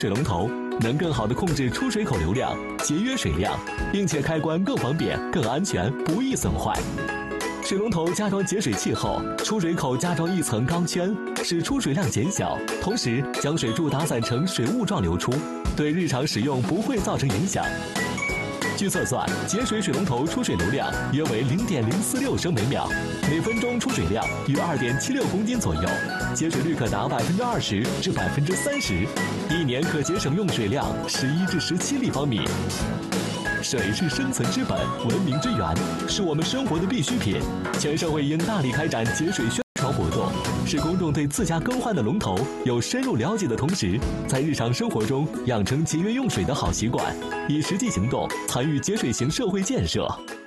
水龙头能更好地控制出水口流量，节约水量，并且开关更方便、更安全，不易损坏。水龙头加装节水器后，出水口加装一层钢圈，使出水量减小，同时将水柱打散成水雾状流出，对日常使用不会造成影响。据测算，节水水龙头出水流量约为0.046升每秒，每分钟出水量约2.76公斤左右，节水率可达20%至30%，一年可节省用水量11至17立方米。水是生存之本，文明之源，是我们生活的必需品。全社会应大力开展节水宣传活动，使公众对自家更换的龙头有深入了解的同时，在日常生活中养成节约用水的好习惯，以实际行动参与节水型社会建设。